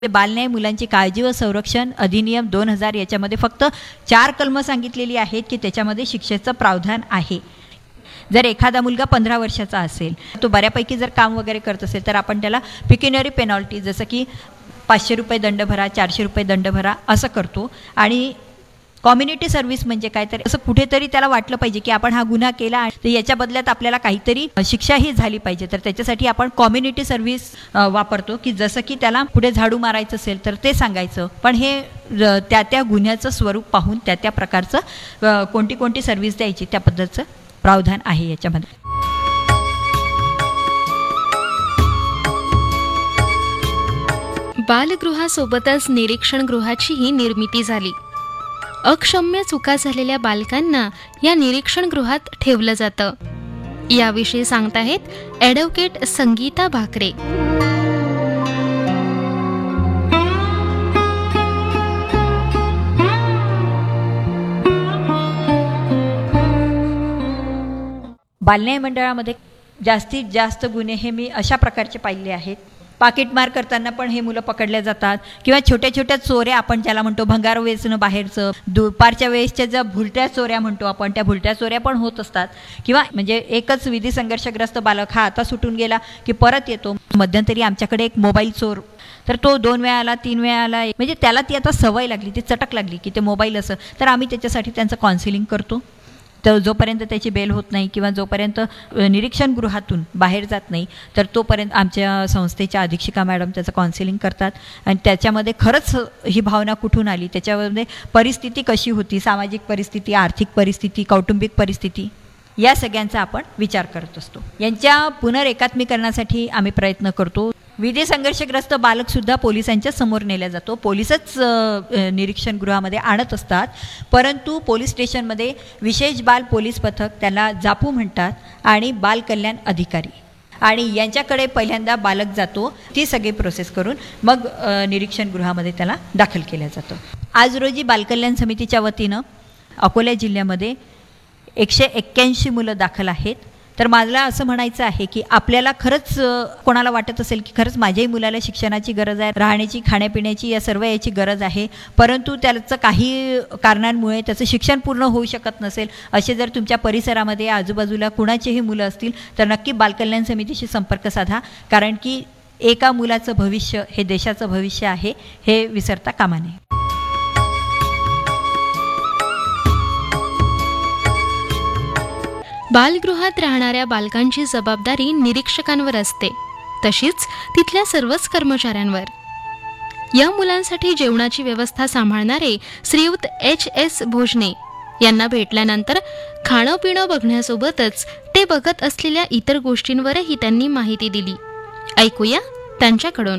बालन्याय मुलांची काळजी व संरक्षण अधिनियम 2000 याच्यामध्ये फक्त 4 कलमं सांगितलेली आहेत की त्याच्यामध्ये शिक्षेचं प्रावधान आहे. जर एखादा मुलगा 15 वर्षाचा असेल, तो बऱ्यापैकी जर काम वगैरे करत असेल तर आपण त्याला पिक्युनरी पेनॉल्टी जसं की 500 रुपये दंड भरा, 400 रुपये दंड भरा असं करतो. आणि कम्युनिटी सर्व्हिस म्हणजे काय, तर असं कुठेतरी त्याला वाटलं पाहिजे की आपण हा गुन्हा केला आणि याच्या बदल्यात आपल्याला काहीतरी शिक्षाही झाली पाहिजे. तर त्याच्यासाठी आपण कम्युनिटी सर्व्हिस वापरतो की जसं की त्याला पुढे झाडू मारायचं असेल तर ते सांगायचं. पण हे त्या गुन्ह्याचं स्वरूप पाहून त्या प्रकारचं कोणती सर्व्हिस द्यायची त्या पद्धतीचं प्रावधान आहे याच्यामध्ये. बालगृहासोबतच निरीक्षण गृहाचीही निर्मिती झाली. अक्षम्य चुका झालेल्या बालकांना या निरीक्षण गृहात ठेवलं जातं. याविषयी सांगताहेत ॲडव्होकेट संगीता भाकरे. बालन्याय मंडळामध्ये जास्तीत जास्त गुन्हे हे मी अशा प्रकारचे पाहिले आहेत. पाकिटमार करताना पण हे मुलं पकडल्या जातात किंवा छोट्या छोट्या चोऱ्या आपण ज्याला म्हणतो, भंगार वेचणं बाहेरचं, दुपारच्या वेळेसच्या ज्या भुलट्या चोऱ्या म्हणतो आपण, त्या भुलट्या चोऱ्या पण होत असतात. किंवा म्हणजे एकच विधी संघर्षग्रस्त बालक हा आता सुटून गेला की परत येतो. मध्यंतरी आमच्याकडे एक मोबाईल चोर, तर तो 2 वेळा आला, 3 वेळा आला, म्हणजे त्याला ती आता सवय लागली, ती चटक लागली की ते मोबाईल असं. तर आम्ही त्याच्यासाठी त्यांचं काउन्सिलिंग करतो. तर जोपर्यंत त्याची बेल होत नाही किंवा जोपर्यंत निरीक्षण गृहातून बाहेर जात नाही तर तोपर्यंत आमच्या संस्थेच्या अधीक्षिका मॅडम त्याचं काउन्सिलिंग करतात. आणि त्याच्यामध्ये खरंच ही भावना कुठून आली, त्याच्यामध्ये परिस्थिती कशी होती, सामाजिक परिस्थिती, आर्थिक परिस्थिती, कौटुंबिक परिस्थिती, या सगळ्यांचा आपण विचार करत असतो. यांच्या पुनरेकात्मीकरणासाठी आम्ही प्रयत्न करतो. विधी संघर्षग्रस्त बालकसुद्धा पोलिसांच्या समोर नेला जातो. पोलिसच निरीक्षण गृहामध्ये आणत असतात, परंतु पोलीस स्टेशनमध्ये विशेष बाल पोलीस पथक, त्याला जापू म्हणतात, आणि बाल कल्याण अधिकारी, आणि यांच्याकडे पहिल्यांदा बालक जातो. ती सगळी प्रोसेस करून मग निरीक्षण गृहामध्ये त्याला दाखल केलं जातं. आज रोजी बालकल्याण समितीच्या वतीनं अकोला जिल्ह्यामध्ये 181 मुलं दाखल आहेत. तर मला असं म्हणायचं आहे की आपल्याला खरंच कोणाला वाटत असेल की खरंच माझ्याही मुलाला शिक्षणाची गरज आहे, राहण्याची, खाण्यापिण्याची, या सर्व याची गरज आहे, परंतु त्याचं काही कारणांमुळे त्याचं शिक्षण पूर्ण होऊ शकत नसेल, असे जर तुमच्या परिसरामध्ये आजूबाजूला कुणाचेही मुलं असतील तर नक्की बालकल्याण समितीशी संपर्क साधा. कारण की एका मुलाचं भविष्य हे देशाचं भविष्य आहे, हे विसरता कामा नये. बालगृहात राहणाऱ्या बालकांची जबाबदारी निरीक्षकांवर असते, तशीच तिथल्या सर्वच कर्मचाऱ्यांवर. या मुलांसाठी जेवणाची व्यवस्था सांभाळणारे श्रीयुत HS भोजने यांना भेटल्यानंतर खाणं पिणं बघण्यासोबतच ते बघत असलेल्या इतर गोष्टींवरही त्यांनी माहिती दिली. ऐकूया त्यांच्याकडून.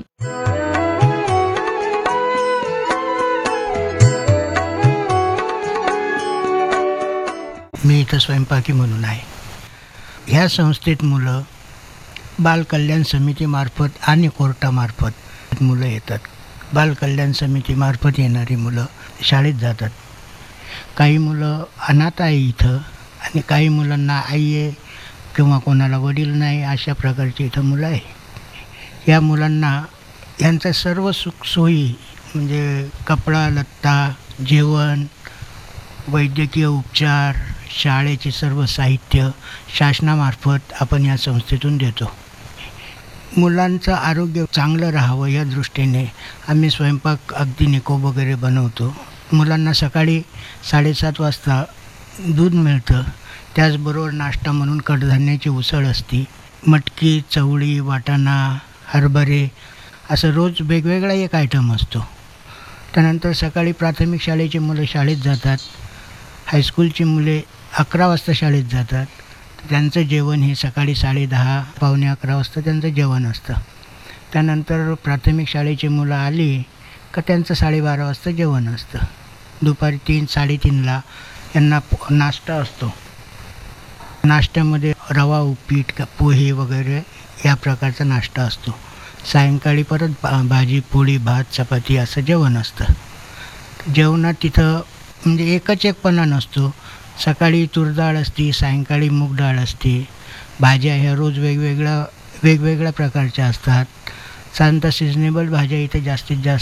मी इथं स्वयंपाकी म्हणून आहे. ह्या संस्थेत मुलं बालकल्याण समितीमार्फत आणि कोर्टामार्फत मुलं येतात. बालकल्याण समितीमार्फत येणारी मुलं शाळेत जातात. काही मुलं अनाथ आहे इथं, आणि काही मुलांना आई आहे किंवा कोणाला वडील नाही, अशा प्रकारची इथं मुलं आहे. या मुलांना यांचा सर्व सुखसोयी म्हणजे कपडा लत्ता, जेवण, वैद्यकीय उपचार, शाळेचे सर्व साहित्य शासनामार्फत आपण या संस्थेतून देतो. मुलांचं आरोग्य चांगलं राहावं या दृष्टीने आम्ही स्वयंपाक अगदी निकोप वगैरे बनवतो. मुलांना सकाळी 7:30 वाजता दूध मिळतं. त्याचबरोबर नाश्ता म्हणून कडधान्याची उसळ असते. मटकी, चवळी, वाटाणा, हरभरे असं रोज वेगवेगळा एक आयटम असतो. त्यानंतर सकाळी प्राथमिक शाळेची मुलं शाळेत जातात. हायस्कूलची मुले 11 वाजता शाळेत जातात. त्यांचं जेवण हे सकाळी 10:30 पावणे 11 वाजता त्यांचं जेवण असतं. त्यानंतर प्राथमिक शाळेची मुलं आली का त्यांचं 12:30 वाजता जेवण असतं. दुपारी 3-3:30ला यांना नाश्ता असतो. नाश्त्यामध्ये रवा उपीट, पोहे वगैरे या प्रकारचा नाश्ता असतो. सायंकाळी परत भाजी, पोळी, भात, चपाती असं जेवण असतं. जेवणात तिथं म्हणजे एकपणा नसतो. सकाळी तूर डाळ असते, सायंकाळी मूग डाळ असते. भाज्या ह्या रोज वेगवेगळ्या प्रकारच्या असतात. साधारणतः सिजनेबल भाज्या इथे जास्तीत जास्त